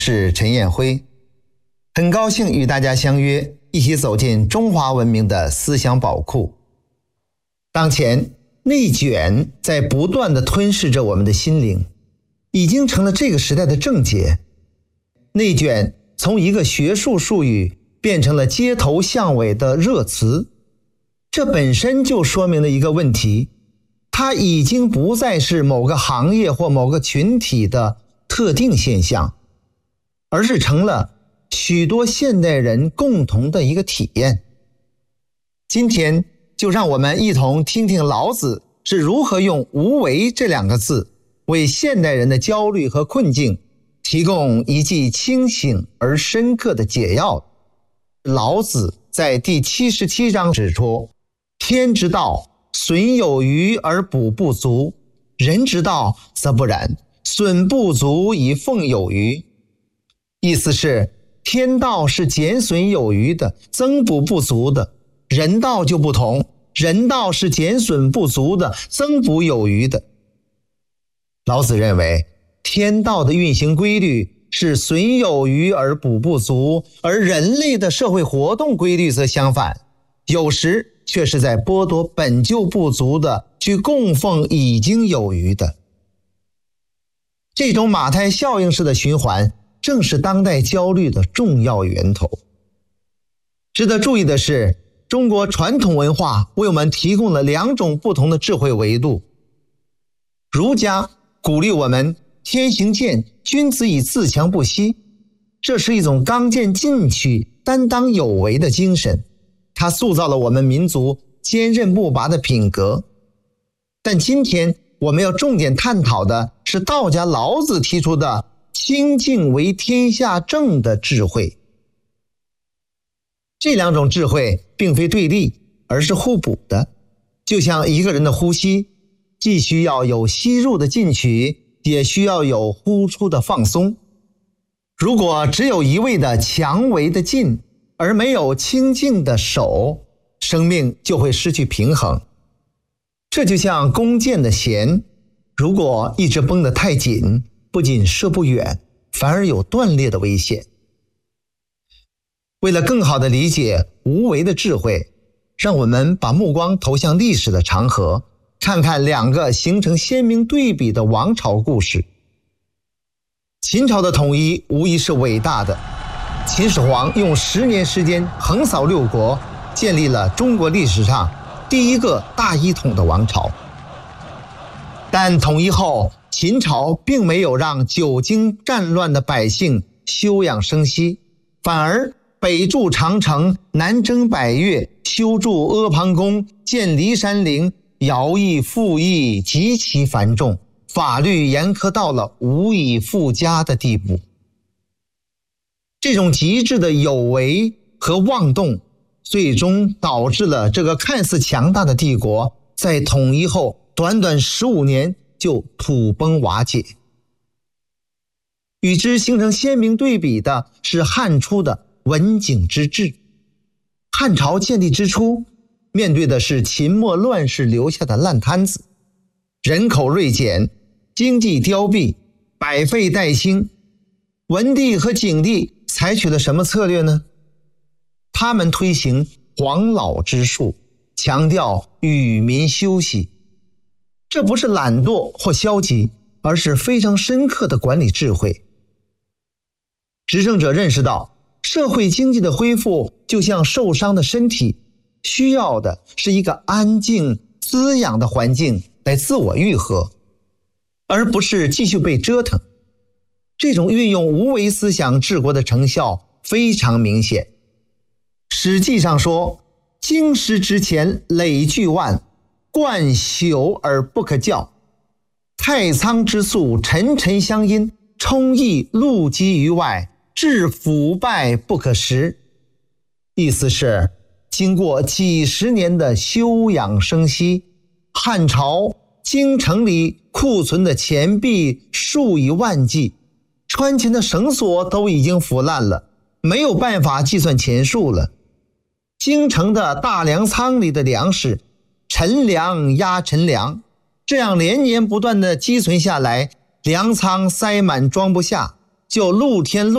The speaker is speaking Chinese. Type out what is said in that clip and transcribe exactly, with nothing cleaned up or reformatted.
是陈彦辉，很高兴与大家相约，一起走进中华文明的思想宝库。当前内卷在不断地吞噬着我们的心灵，已经成了这个时代的症结。内卷从一个学术术语变成了街头巷尾的热词，这本身就说明了一个问题，它已经不再是某个行业或某个群体的特定现象，而是成了许多现代人共同的一个体验。今天就让我们一同听听老子是如何用无为这两个字为现代人的焦虑和困境提供一剂清醒而深刻的解药。老子在第七十七章指出，天之道，损有余而补不足，人之道则不然，损不足以奉有余。意思是，天道是减损有余的，增补不足的，人道就不同，人道是减损不足的，增补有余的。老子认为，天道的运行规律是损有余而补不足，而人类的社会活动规律则相反，有时却是在剥夺本就不足的，去供奉已经有余的。这种马太效应式的循环正是当代焦虑的重要源头。值得注意的是，中国传统文化为我们提供了两种不同的智慧维度。儒家鼓励我们天行健，君子以自强不息，这是一种刚健进取、担当有为的精神，它塑造了我们民族坚韧不拔的品格。但今天我们要重点探讨的是道家老子提出的清静为天下正的智慧。这两种智慧并非对立，而是互补的，就像一个人的呼吸，既需要有吸入的进取，也需要有呼出的放松。如果只有一味的强为的进，而没有清静的守，生命就会失去平衡。这就像弓箭的弦，如果一直绷得太紧，不仅射不远，反而有断裂的危险。为了更好地理解无为的智慧，让我们把目光投向历史的长河，看看两个形成鲜明对比的王朝故事。秦朝的统一无疑是伟大的，秦始皇用十年时间横扫六国，建立了中国历史上第一个大一统的王朝。但统一后，秦朝并没有让久经战乱的百姓休养生息，反而北筑长城，南征百越，修筑阿房宫，建骊山陵，徭役赋役极其繁重，法律严苛到了无以复加的地步。这种极致的有为和妄动，最终导致了这个看似强大的帝国在统一后短短十五年就土崩瓦解。与之形成鲜明对比的是汉初的文景之治。汉朝建立之初，面对的是秦末乱世留下的烂摊子，人口锐减，经济凋敝，百废待兴。文帝和景帝采取了什么策略呢？他们推行黄老之术，强调与民休息。这不是懒惰或消极，而是非常深刻的管理智慧。执政者认识到，社会经济的恢复就像受伤的身体，需要的是一个安静滋养的环境来自我愈合，而不是继续被折腾。这种运用无为思想治国的成效非常明显。史记上说，京师之前累巨万，贯朽而不可校，太仓之粟沉沉相因，充溢露积于外，至腐败不可食。意思是，经过几十年的休养生息，汉朝京城里库存的钱币数以万计，穿钱的绳索都已经腐烂了，没有办法计算钱数了。京城的大粮仓里的粮食陈粮压陈粮，这样连年不断的积存下来，粮仓塞满装不下，就露天露